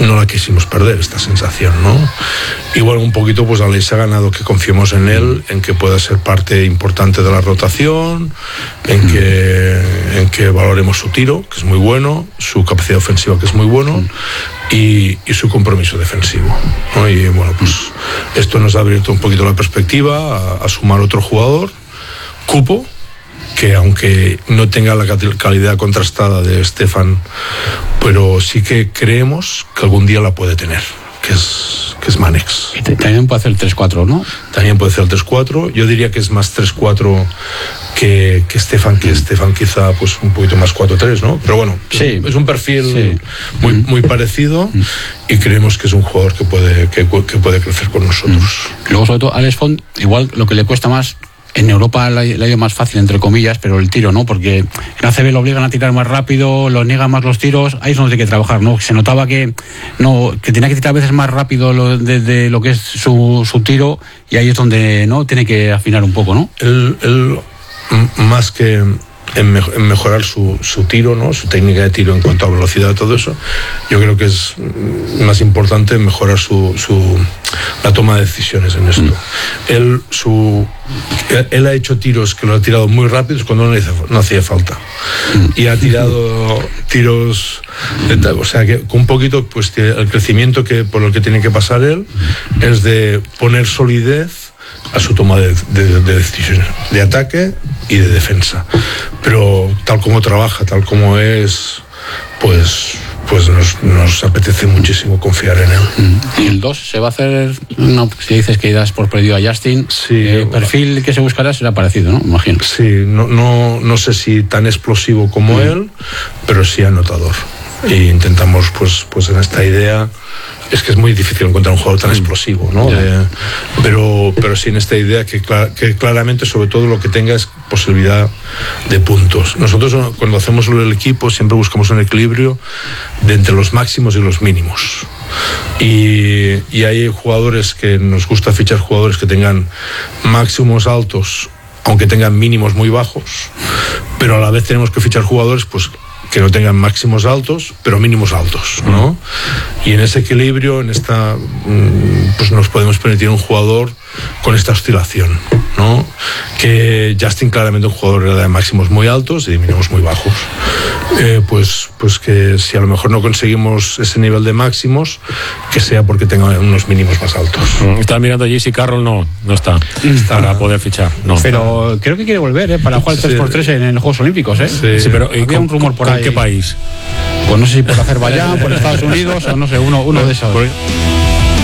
no la quisimos perder, esta sensación, ¿no? Y bueno, un poquito pues Aleix ha ganado que confiemos en él, en que pueda ser parte importante de la rotación, en que valoremos su tiro, que es muy bueno, su capacidad ofensiva, que es muy bueno, y su compromiso defensivo, ¿no? Y bueno, pues esto nos ha abierto un poquito la perspectiva a sumar otro jugador, Cupo, que aunque no tenga la calidad contrastada de Stefan, pero sí que creemos que algún día la puede tener, que es Manex. Y también puede hacer el 3-4, ¿no? También puede hacer el 3-4. Yo diría que es más 3-4 que Stefan, quizá pues un poquito más 4-3, ¿no? Pero bueno, sí, es un perfil muy parecido, y creemos que es un jugador que puede crecer con nosotros. Luego, sobre todo, Alex Font, igual lo que le cuesta más. En Europa le ha ido más fácil, entre comillas, pero el tiro, ¿no? Porque en ACB lo obligan a tirar más rápido, lo niegan más los tiros, ahí es donde tiene que trabajar, ¿no? Se notaba que tenía que tirar a veces más rápido de lo que es su tiro, y ahí es donde, ¿no?, tiene que afinar un poco, ¿no? Él más que en mejorar su tiro, ¿no?, su técnica de tiro en cuanto a velocidad, todo eso, yo creo que es más importante mejorar la toma de decisiones en esto. Él ha hecho tiros que lo ha tirado muy rápidos cuando no hacía falta, y ha tirado tiros, o sea que con un poquito, pues el crecimiento por el que tiene que pasar él es de poner solidez a su toma de decisiones, de ataque y de defensa. Pero tal como trabaja, tal como es, pues nos apetece muchísimo confiar en él. ¿Y el 2 se va a hacer? No, si dices que das por perdido a Justin, sí, el perfil que se buscará será parecido, ¿no? Imagino. Sí, no sé si tan explosivo como él, pero sí anotador. Y intentamos, pues en esta idea, es que es muy difícil encontrar un jugador tan explosivo, ¿no? Pero sí en esta idea que claramente, sobre todo, lo que tenga es posibilidad de puntos. Nosotros, cuando hacemos el equipo, siempre buscamos un equilibrio de entre los máximos y los mínimos. Y hay jugadores que nos gusta fichar, jugadores que tengan máximos altos, aunque tengan mínimos muy bajos, pero a la vez tenemos que fichar jugadores, pues, que no tengan máximos altos, pero mínimos altos, ¿no? Y en ese equilibrio, pues nos podemos permitir un jugador con esta oscilación, ¿no? Que Justin, claramente, un jugador de máximos muy altos y de mínimos muy bajos. Pues que si a lo mejor no conseguimos ese nivel de máximos, que sea porque tenga unos mínimos más altos. Estaba mirando allí si Carroll no está para poder fichar. No. Pero creo que quiere volver, para jugar el 3x3 en los Juegos Olímpicos, Sí, pero había un rumor por ahí. ¿En qué país? Pues no sé si por Azerbaiyán, por Estados Unidos, o no sé, uno de esos.